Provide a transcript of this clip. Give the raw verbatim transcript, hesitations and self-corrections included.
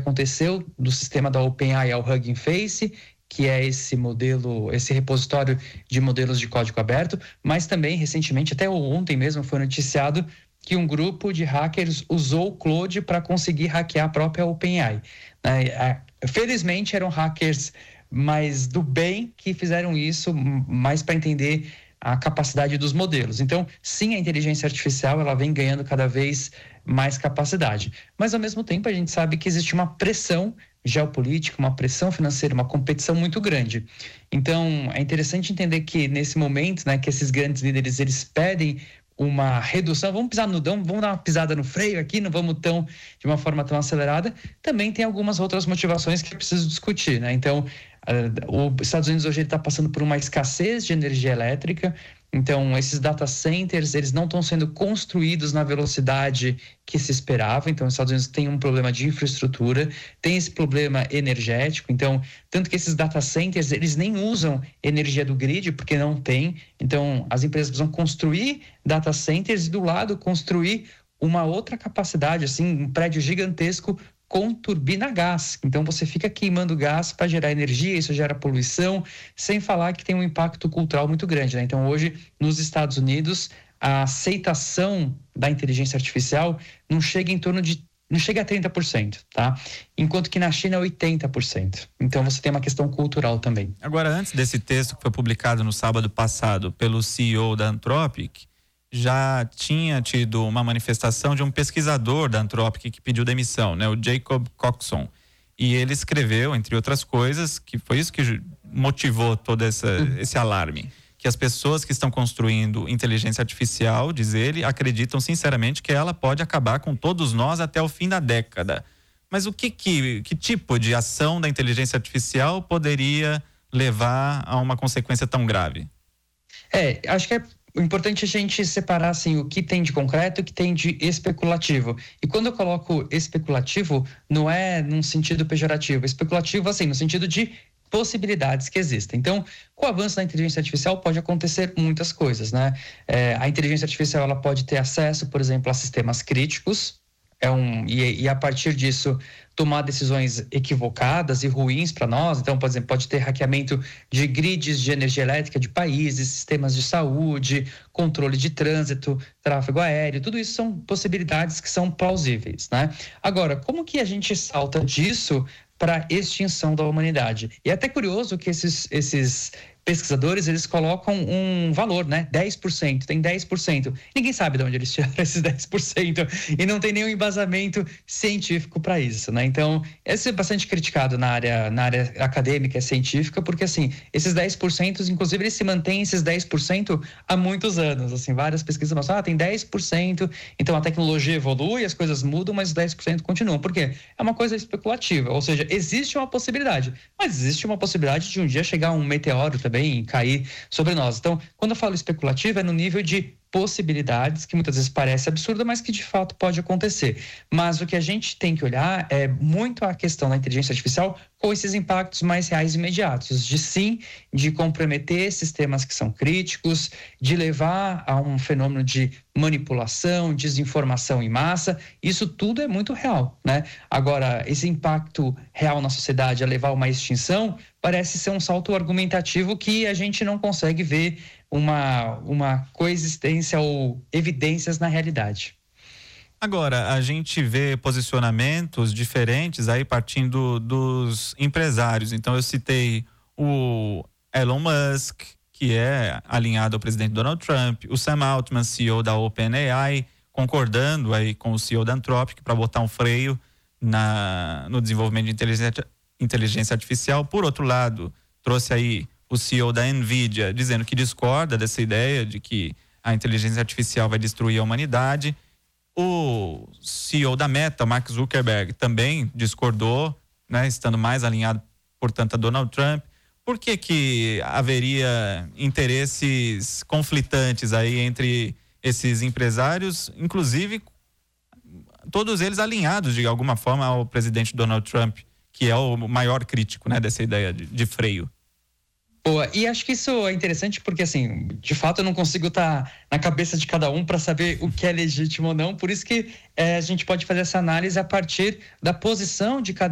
aconteceu do sistema da OpenAI ao Hugging Face, que é esse modelo, esse repositório de modelos de código aberto, mas também recentemente, até ontem mesmo, foi noticiado que um grupo de hackers usou o Claude para conseguir hackear a própria OpenAI. Felizmente eram hackers mais do bem que fizeram isso, mais para entender a capacidade dos modelos. Então, sim, a inteligência artificial ela vem ganhando cada vez mais capacidade. Mas, ao mesmo tempo, a gente sabe que existe uma pressão geopolítica, uma pressão financeira, uma competição muito grande. Então, é interessante entender que, nesse momento, né, que esses grandes líderes, eles pedem uma redução, vamos pisar no dão, vamos dar uma pisada no freio aqui, não vamos tão, de uma forma tão acelerada. Também tem algumas outras motivações que é preciso discutir, né? Então, Uh, os Estados Unidos hoje está passando por uma escassez de energia elétrica, então esses data centers eles não estão sendo construídos na velocidade que se esperava. Então os Estados Unidos têm um problema de infraestrutura, tem esse problema energético, então tanto que esses data centers eles nem usam energia do grid porque não tem, então as empresas precisam construir data centers e do lado construir uma outra capacidade, assim, um prédio gigantesco com turbina a gás. Então você fica queimando gás para gerar energia, isso gera poluição, sem falar que tem um impacto cultural muito grande, né? Então hoje nos Estados Unidos a aceitação da inteligência artificial não chega em torno de não chega a trinta por cento, tá? Enquanto que na China é oitenta por cento. Então você tem uma questão cultural também. Agora, antes desse texto que foi publicado no sábado passado pelo C E O da Anthropic, já tinha tido uma manifestação de um pesquisador da Anthropic que pediu demissão, né? O Jacob Coxon. E ele escreveu, entre outras coisas, que foi isso que motivou todo essa, esse alarme, que as pessoas que estão construindo inteligência artificial, diz ele, acreditam sinceramente que ela pode acabar com todos nós até o fim da década. Mas o que, que, que tipo de ação da inteligência artificial poderia levar a uma consequência tão grave? É, acho que é o importante é a gente separar assim, o que tem de concreto e o que tem de especulativo. E quando eu coloco especulativo, não é num sentido pejorativo. Especulativo, assim, no sentido de possibilidades que existem. Então, com o avanço da inteligência artificial, pode acontecer muitas coisas, né? É, a inteligência artificial ela pode ter acesso, por exemplo, a sistemas críticos, é um, e, e a partir disso tomar decisões equivocadas e ruins para nós. Então, por exemplo, pode ter hackeamento de grids de energia elétrica de países, sistemas de saúde, controle de trânsito, tráfego aéreo, tudo isso são possibilidades que são plausíveis, né? Agora, como que a gente salta disso para a extinção da humanidade? E é até curioso que esses, esses pesquisadores, eles colocam um valor, né? dez por cento, tem dez por cento. Ninguém sabe de onde eles tiraram esses dez por cento e não tem nenhum embasamento científico para isso, né? Então, esse é bastante criticado na área, na área acadêmica e científica, porque, assim, esses dez por cento, inclusive, eles se mantêm esses dez por cento há muitos anos, assim, várias pesquisas mostram, ah, tem dez por cento, então a tecnologia evolui, as coisas mudam, mas os dez por cento continuam. Por quê? É uma coisa especulativa, ou seja, existe uma possibilidade, mas existe uma possibilidade de um dia chegar um meteoro também e cair sobre nós. Então, quando eu falo especulativo, é no nível de possibilidades, que muitas vezes parece absurda, mas que de fato pode acontecer. Mas o que a gente tem que olhar é muito a questão da inteligência artificial com esses impactos mais reais e imediatos, de sim, de comprometer sistemas que são críticos, de levar a um fenômeno de manipulação, desinformação em massa. Isso tudo é muito real, né? Agora, esse impacto real na sociedade a levar a uma extinção parece ser um salto argumentativo que a gente não consegue ver uma, uma coexistência ou evidências na realidade. Agora, a gente vê posicionamentos diferentes aí partindo dos empresários. Então, eu citei o Elon Musk, que é alinhado ao presidente Donald Trump, o Sam Altman, C E O da OpenAI, concordando aí com o C E O da Anthropic para botar um freio na, no desenvolvimento de inteligência, inteligência artificial. Por outro lado, trouxe aí o C E O da Nvidia dizendo que discorda dessa ideia de que a inteligência artificial vai destruir a humanidade. O C E O da Meta, Mark Zuckerberg, também discordou, né, estando mais alinhado, portanto, a Donald Trump. Por que que haveria interesses conflitantes aí entre esses empresários, inclusive todos eles alinhados de alguma forma ao presidente Donald Trump, que é o maior crítico, né, dessa ideia de, de freio? Boa, e acho que isso é interessante porque, assim, de fato eu não consigo estar na cabeça de cada um para saber o que é legítimo ou não, por isso que é, a gente pode fazer essa análise a partir da posição de cada